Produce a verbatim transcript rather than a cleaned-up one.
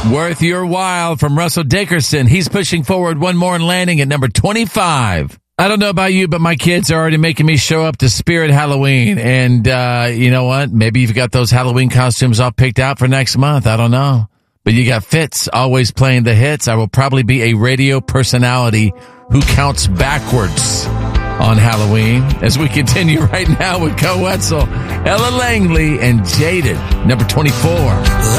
Worth Your While from Russell Dickerson. He's pushing forward one more and landing at number twenty-five. I don't know about you, but my kids are already making me show up to Spirit Halloween. And uh, you know what? Maybe you've got those Halloween costumes all picked out for next month. I don't know. But you got Fitz always playing the hits. I will probably be a radio personality who counts backwards on Halloween as we continue right now with Co Wetzel, Ella Langley, and Jaded, number twenty-four.